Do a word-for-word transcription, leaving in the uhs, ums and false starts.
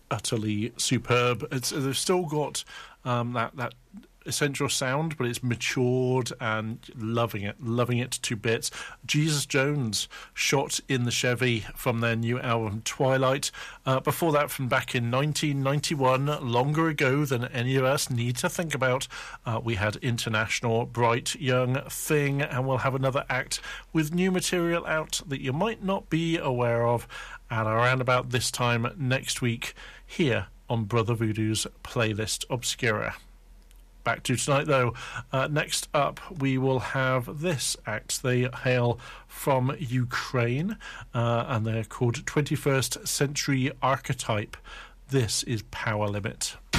utterly superb. It's, they've still got um, that that essential sound, but it's matured and loving it, loving it to bits. Jesus Jones, shot in the Chevy, from their new album Twilight. Uh, before that, from back in nineteen ninety-one, longer ago than any of us need to think about, uh, we had International, Bright Young Thing, and we'll have another act with new material out that you might not be aware of at around about this time next week here on Brother Voodoo's Playlist Obscura. Back to tonight, though. Uh, next up, we will have this act. They hail from Ukraine, uh, and they're called twenty-first Century Archetype. This is Power Limit.